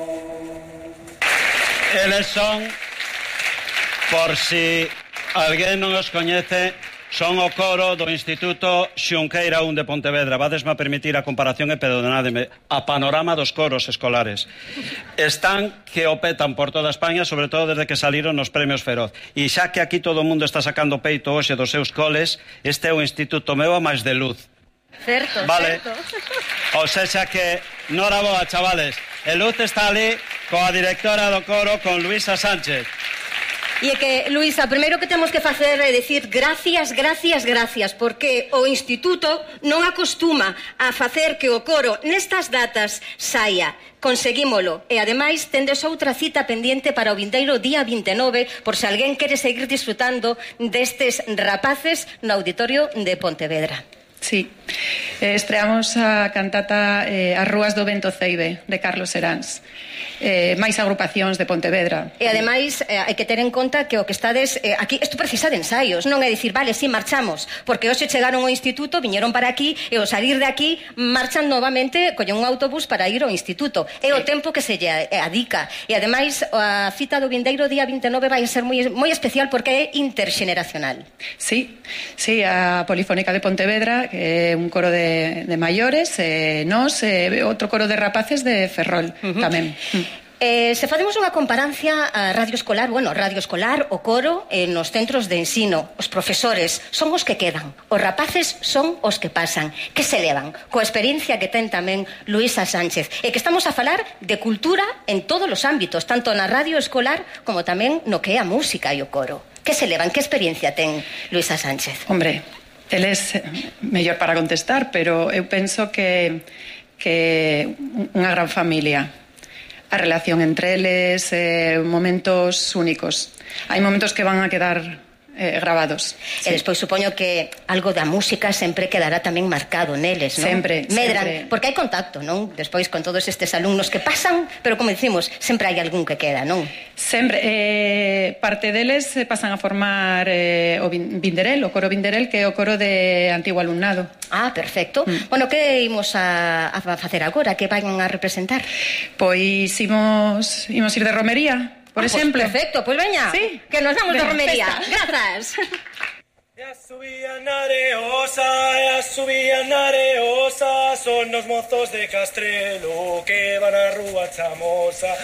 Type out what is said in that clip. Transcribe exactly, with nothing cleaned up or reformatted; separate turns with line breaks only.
Eles son, por si alguén non os coñece, son o coro do Instituto Xunqueira un de Pontevedra. Vadesme a permitir a comparación e perdonádeme, a panorama dos coros escolares. Están que o petan por toda España, sobre todo desde que saliron nos premios Feroz. E xa que aquí todo o mundo está sacando peito hoxe dos seus coles, este é o instituto meu a máis de luz.
Certo,
vale.
certo.
O sexa que, nora boa, chavales. E Luz está ali coa directora do coro, con Luisa Sánchez.
E é que, Luisa, primeiro que temos que facer é dicir gracias, gracias, gracias, porque o Instituto non acostuma a facer que o coro nestas datas saia. Conseguímolo. E, ademais, tendes outra cita pendiente para o vindeiro día vinte e nove, por se alguén quere seguir disfrutando destes rapaces no Auditorio de Pontevedra.
Sí, eh, estreamos a cantata eh, As Rúas do Vento Ceibe, de Carlos Seráns. Eh, máis agrupacións de Pontevedra.
E ademais eh, hai que ter en conta que o que estades eh, aquí, isto precisa de ensaios, non é dicir, vale, si, sí, marchamos, porque hoxe chegaron ao instituto, viñeron para aquí e ao salir de aquí marchan novamente, collen un autobús para ir ao instituto. É o tempo que se lle adica. E ademais a cita do vindeiro día vinte e nove vai ser moi, moi especial porque é interxeneracional.
Sí, sí, a Polifónica de Pontevedra, que é un coro de, de maiores, e eh, nós, eh, outro coro de rapaces de Ferrol, uh-huh. tamén.
Eh, se facemos unha comparancia a radio escolar, bueno, radio escolar, o coro, eh, nos centros de ensino, os profesores son os que quedan, os rapaces son os que pasan, que se levan, coa experiencia que ten tamén Luisa Sánchez, e que estamos a falar de cultura en todos os ámbitos, tanto na radio escolar como tamén no que é a música e o coro. Que se levan, que experiencia ten Luisa Sánchez?
Hombre, el é mellor para contestar, pero eu penso que que unha gran familia. A relación entre eles, eh, momentos únicos. Hai momentos que van a quedar eh, grabados.
Sí. E despois supoño que algo da música sempre quedará tamén marcado neles, non?
Sempre,
Medran,
sempre.
Porque hai contacto, non? Despois con todos estes alumnos que pasan, pero como dicimos, sempre hai algún que queda, non?
Sempre. Eh, parte deles pasan a formar eh, o Vinderel, o coro Vinderel, que é o coro de antigo alumnado.
Ah, perfecto. Mm. Bueno, que imos a, a facer agora? Que vayan a representar?
Pois imos, imos ir de romería, por
ah,
exemplo.
Pues perfecto, pois pues veña,
sí.
Que nos vamos de romería.
Festa.
Grazas.
Ya subían areosa, ya subían areosa, son los mozos de Castrelo que van a Rúa Chamosa.